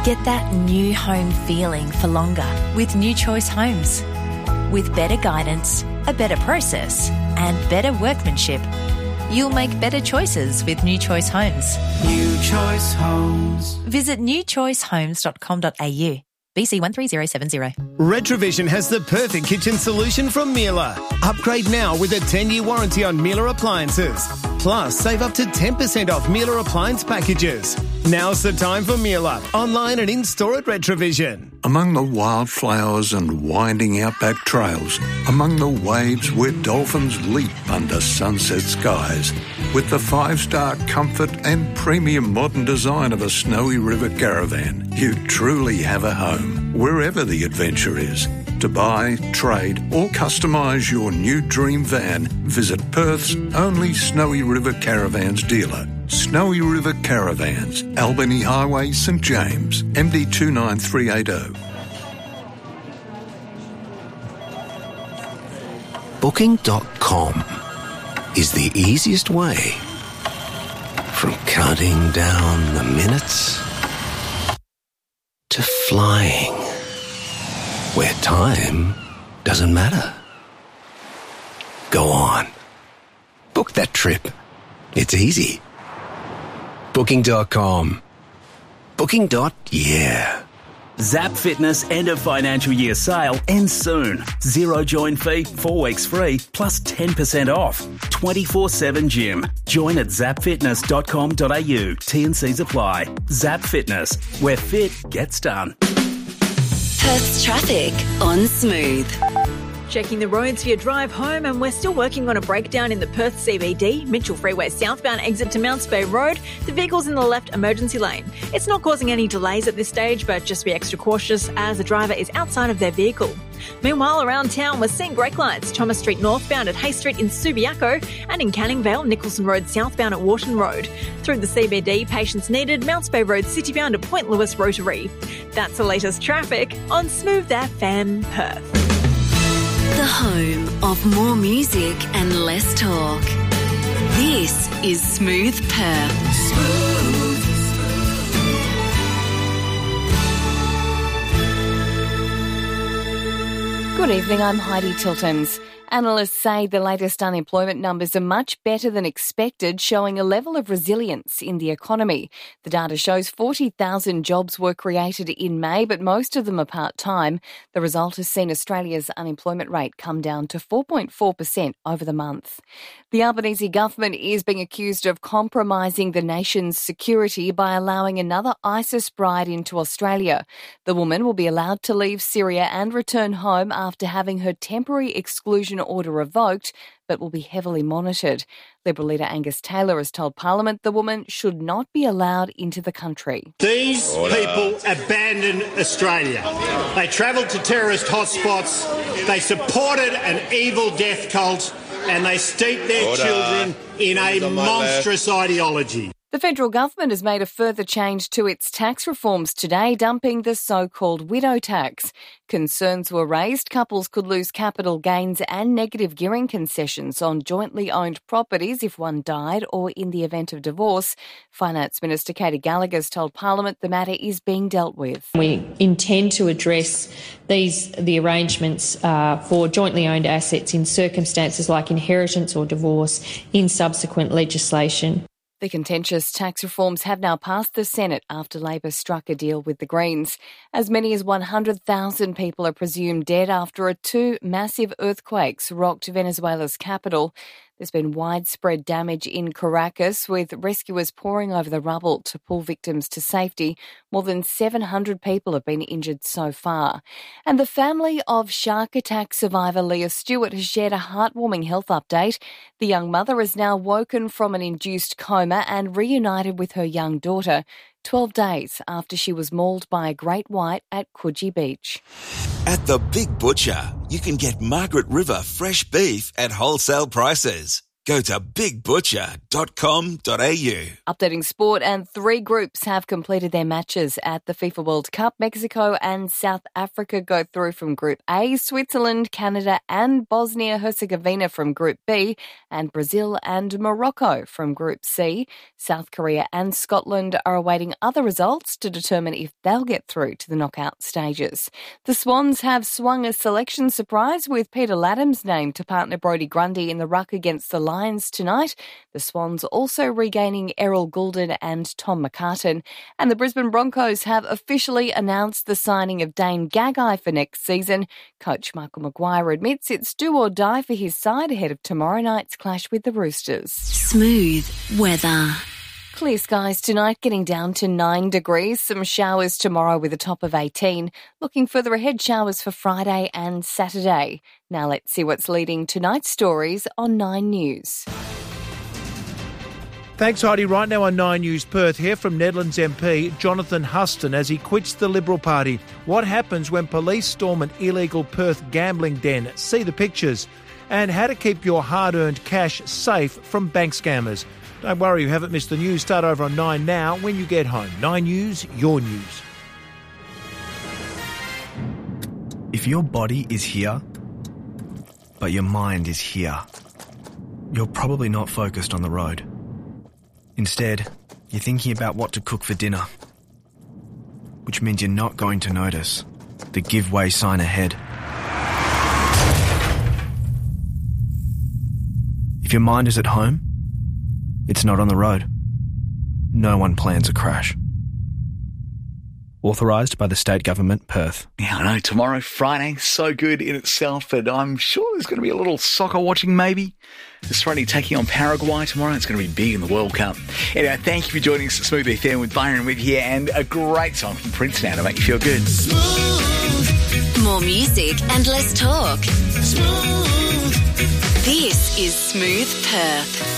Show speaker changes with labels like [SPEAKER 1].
[SPEAKER 1] Get that new home feeling for longer with New Choice Homes. With better guidance, a better process, and better workmanship, you'll make better choices with New Choice Homes.
[SPEAKER 2] New Choice Homes.
[SPEAKER 1] Visit newchoicehomes.com.au. BC 13070.
[SPEAKER 3] Retrovision has the perfect kitchen solution from Miele. Upgrade now with a 10-year warranty on Miele appliances. Plus, save up to 10% off Miele appliance packages. Now's the time for Miele. Online and in-store at Retrovision.
[SPEAKER 4] Among the wildflowers and winding outback trails, among the waves where dolphins leap under sunset skies, with the 5-star comfort and premium modern design of a Snowy River caravan, you truly have a home, wherever the adventure is. To buy, trade or customise your new dream van, visit Perth's only Snowy River Caravans dealer. Snowy River Caravans, Albany Highway, St James, MD 29380.
[SPEAKER 5] Booking.com is the easiest way from counting down the minutes to flying, where time doesn't matter. Go on. Book that trip. It's easy. Booking.com. Booking.yeah.
[SPEAKER 6] Zap Fitness end of financial year sale ends soon. Zero join fee, 4 weeks free, plus 10% off. 24/7 gym. Join at zapfitness.com.au. T&Cs apply. Zap Fitness, where fit gets done.
[SPEAKER 7] Perth's traffic on Smooth.
[SPEAKER 8] Checking the roads for your drive home, and we're still working on a breakdown in the Perth CBD, Mitchell Freeway southbound exit to Mounts Bay Road. The vehicle's in the left emergency lane. It's not causing any delays at this stage, but just be extra cautious as the driver is outside of their vehicle. Meanwhile, around town, we're seeing brake lights. Thomas Street northbound at Hay Street in Subiaco, and in Canning Vale, Nicholson Road southbound at Wharton Road. Through the CBD, patience needed, Mounts Bay Road citybound at Point Lewis Rotary. That's the latest traffic on Smooth FM Perth.
[SPEAKER 7] The home of more music and less talk. This is Smooth Perth. Smooth.
[SPEAKER 9] Good evening, I'm Heidi Tiltons. Analysts say the latest unemployment numbers are much better than expected, showing a level of resilience in the economy. The data shows 40,000 jobs were created in May, but most of them are part-time. The result has seen Australia's unemployment rate come down to 4.4% over the month. The Albanese government is being accused of compromising the nation's security by allowing another ISIS bride into Australia. The woman will be allowed to leave Syria and return home after having her temporary exclusion order revoked, but will be heavily monitored. Liberal leader Angus Taylor has told Parliament the woman should not be allowed into the country.
[SPEAKER 10] These people abandoned Australia. They travelled to terrorist hotspots, they supported an evil death cult, and they steeped their children in a monstrous ideology.
[SPEAKER 9] The federal government has made a further change to its tax reforms today, dumping the so-called widow tax. Concerns were raised couples could lose capital gains and negative gearing concessions on jointly owned properties if one died or in the event of divorce. Finance Minister Katie Gallagher has told Parliament the matter is being dealt with.
[SPEAKER 11] We intend to address the arrangements for jointly owned assets in circumstances like inheritance or divorce in subsequent legislation.
[SPEAKER 9] The contentious tax reforms have now passed the Senate after Labor struck a deal with the Greens. As many as 100,000 people are presumed dead after 2 massive earthquakes rocked Venezuela's capital. There's been widespread damage in Caracas, with rescuers pouring over the rubble to pull victims to safety. More than 700 people have been injured so far. And the family of shark attack survivor Leah Stewart has shared a heartwarming health update. The young mother is now woken from an induced coma and reunited with her young daughter, 12 days after she was mauled by a great white at Coogee Beach.
[SPEAKER 12] At the Big Butcher, you can get Margaret River fresh beef at wholesale prices. Go to bigbutcher.com.au.
[SPEAKER 9] Updating sport, and 3 groups have completed their matches at the FIFA World Cup. Mexico and South Africa go through from Group A, Switzerland, Canada and Bosnia-Herzegovina from Group B, and Brazil and Morocco from Group C. South Korea and Scotland are awaiting other results to determine if they'll get through to the knockout stages. The Swans have swung a selection surprise with Peter Laddam's name to partner Brodie Grundy in the ruck against the Lions tonight. The Swans also regaining Errol Goulden and Tom McCartan. And the Brisbane Broncos have officially announced the signing of Dane Gagai for next season. Coach Michael Maguire admits it's do or die for his side ahead of tomorrow night's clash with the Roosters.
[SPEAKER 7] Smooth weather.
[SPEAKER 9] Clear skies tonight, getting down to 9 degrees. Some showers tomorrow with a top of 18. Looking further ahead, showers for Friday and Saturday. Now let's see what's leading tonight's stories on 9 News.
[SPEAKER 13] Thanks, Heidi. Right now on 9 News Perth, hear from Nedlands MP Jonathan Huston as he quits the Liberal Party. What happens when police storm an illegal Perth gambling den? See the pictures. And how to keep your hard-earned cash safe from bank scammers. Don't worry, you haven't missed the news. Start over on 9 now when you get home. 9 News, your news.
[SPEAKER 14] If your body is here, but your mind is here, you're probably not focused on the road. Instead, you're thinking about what to cook for dinner, which means you're not going to notice the give way sign ahead. If your mind is at home, it's not on the road. No one plans a crash. Authorised by the State Government, Perth.
[SPEAKER 15] Yeah, I know, tomorrow, Friday, so good in itself, but I'm sure there's going to be a little soccer watching maybe. Australia taking on Paraguay tomorrow. It's going to be big in the World Cup. Anyway, thank you for joining us at Smooth FM with Byron with here, and a great song from Prince now to make you feel good.
[SPEAKER 7] Smooth. More music and less talk. Smooth. This is Smooth Perth.